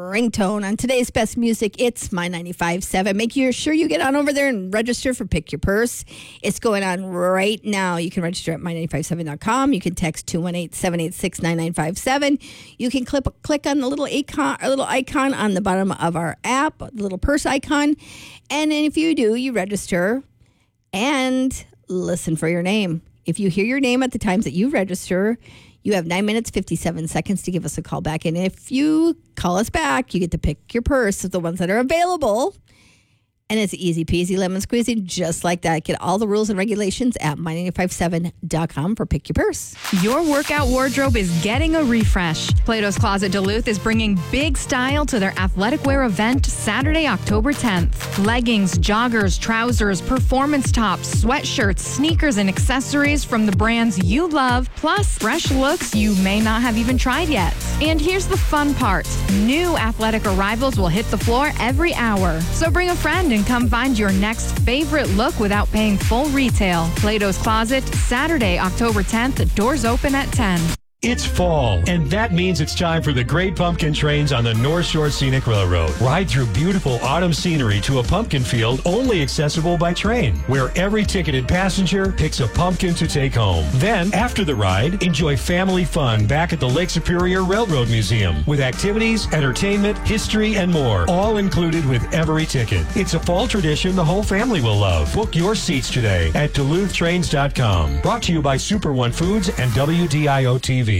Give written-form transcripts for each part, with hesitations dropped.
ringtone on today's best music. It's My 95.7. Make sure you get on over there and register for Pick Your Purse. It's going on right now. You can register at my957.com. You can text 218-786-9957. You can click on the little icon on the bottom of our app, the little purse icon. And then if you do, you register and listen for your name. If you hear your name at the times that you register, you have 9 minutes, 57 seconds to give us a call back. And if you call us back, you get to pick your purse of the ones that are available. And it's easy peasy, lemon squeezy, just like that. Get all the rules and regulations at my957.com for Pick Your Purse. Your workout wardrobe is getting a refresh. Plato's Closet Duluth is bringing big style to their athletic wear event Saturday, October 10th. Leggings, joggers, trousers, performance tops, sweatshirts, sneakers, and accessories from the brands you love, plus fresh looks you may not have even tried yet. And here's the fun part. New athletic arrivals will hit the floor every hour. So bring a friend and come find your next favorite look without paying full retail. Plato's Closet, Saturday, October 10th. Doors open at 10. It's fall, and that means it's time for the Great Pumpkin Trains on the North Shore Scenic Railroad. Ride through beautiful autumn scenery to a pumpkin field only accessible by train, where every ticketed passenger picks a pumpkin to take home. Then, after the ride, enjoy family fun back at the Lake Superior Railroad Museum with activities, entertainment, history, and more, all included with every ticket. It's a fall tradition the whole family will love. Book your seats today at DuluthTrains.com. Brought to you by Super One Foods and WDIO TV.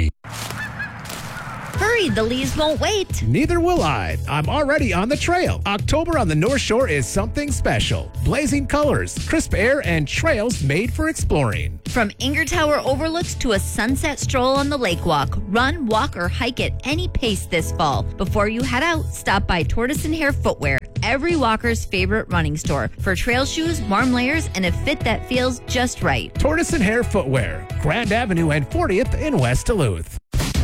Hurry, the leaves won't wait. Neither will I. I'm already on the trail. October on the North Shore is something special. Blazing colors, crisp air, and trails made for exploring. From Inger Tower overlooks to a sunset stroll on the lake walk, run, walk, or hike at any pace this fall. Before you head out, stop by Tortoise and Hare Footwear, every walker's favorite running store, for trail shoes, warm layers, and a fit that feels just right. Tortoise and Hare Footwear, Grand Avenue and 40th in West Duluth.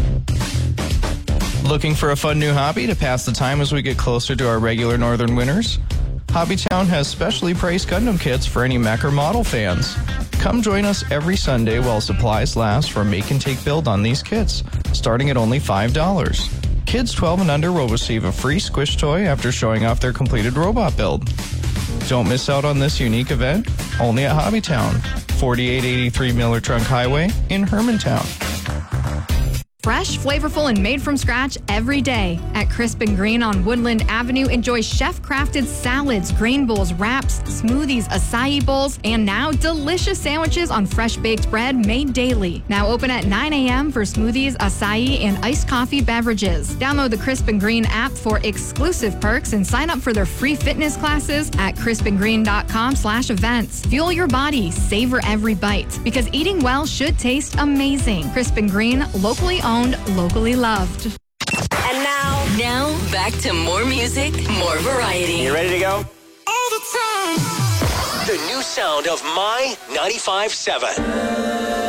Looking for a fun new hobby to pass the time as we get closer to our regular northern winters? Hobbytown has specially priced Gundam kits for any mech or model fans. Come join us every Sunday while supplies last for a make and take build on these kits, starting at only $5. Kids 12 and under will receive a free squish toy after showing off their completed robot build. Don't miss out on this unique event, only at Hobbytown, 4883 Miller Trunk Highway in Hermantown. Fresh, flavorful, and made from scratch every day. At Crisp and Green on Woodland Avenue, enjoy chef-crafted salads, grain bowls, wraps, smoothies, acai bowls, and now delicious sandwiches on fresh-baked bread made daily. Now open at 9 a.m. for smoothies, acai, and iced coffee beverages. Download the Crisp and Green app for exclusive perks and sign up for their free fitness classes at crispandgreen.com/events. Fuel your body, savor every bite, because eating well should taste amazing. Crisp and Green, locally owned, locally loved. And now back to more music, more variety. You ready to go? All the time. The new sound of My 95.7.